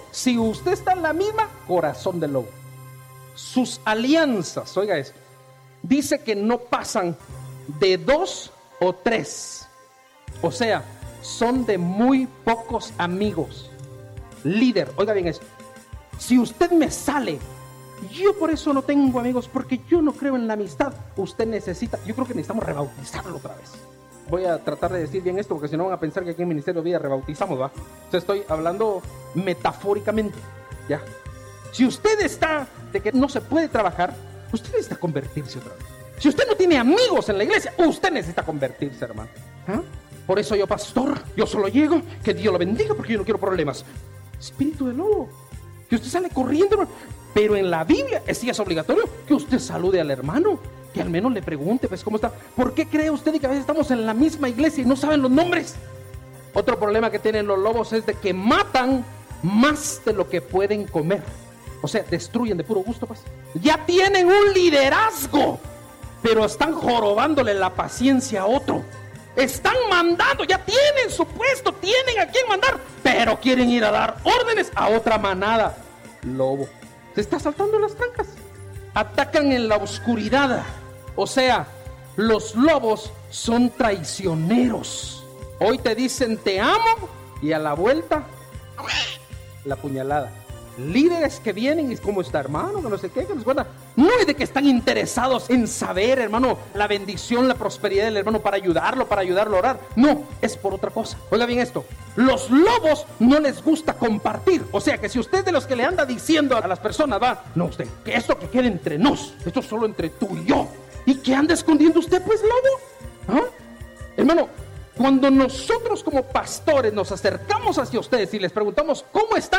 si usted está en la misma, corazón de lobo. Sus alianzas, oiga eso, dice que no pasan de 2 o 3. O sea, son de muy pocos amigos. Líder, oiga bien esto. Si usted me sale, yo por eso no tengo amigos, porque yo no creo en la amistad. Usted necesita, yo creo que necesitamos rebautizarlo otra vez. Voy a tratar de decir bien esto, porque si no van a pensar que aquí en Ministerio de Vida rebautizamos, ¿va? O sea, estoy hablando metafóricamente, ¿ya? Si usted está de que no se puede trabajar, usted necesita convertirse otra vez. Si usted no tiene amigos en la iglesia, usted necesita convertirse, hermano. ¿Ah? Por eso yo, pastor, yo solo llego, que Dios lo bendiga, porque yo no quiero problemas. Espíritu de lobo, que usted sale corriendo, hermano. Pero en la Biblia sí es obligatorio que usted salude al hermano, que al menos le pregunte, pues, ¿cómo está? ¿Por qué cree usted que a veces estamos en la misma iglesia y no saben los nombres? Otro problema que tienen los lobos es de que matan más de lo que pueden comer. O sea, destruyen de puro gusto, pues. Ya tienen un liderazgo, pero están jorobándole la paciencia a otro. Están mandando, ya tienen su puesto, tienen a quién mandar, pero quieren ir a dar órdenes a otra manada. Lobo se está saltando las trancas. Atacan en la oscuridad. O sea, los lobos son traicioneros. Hoy te dicen te amo y a la vuelta la puñalada. Líderes que vienen y cómo está, hermano, que no sé qué, que nos cuenta. No es de que están interesados en saber, hermano, la bendición, la prosperidad del hermano para ayudarlo a orar. No, es por otra cosa. Oiga bien esto, los lobos no les gusta compartir. O sea que si usted es de los que le anda diciendo a las personas, va, no usted, que esto que quede entre nos, esto es solo entre tú y yo. ¿Y qué anda escondiendo usted, pues, lobo? ¿Ah? Hermano, cuando nosotros como pastores nos acercamos hacia ustedes y les preguntamos cómo están,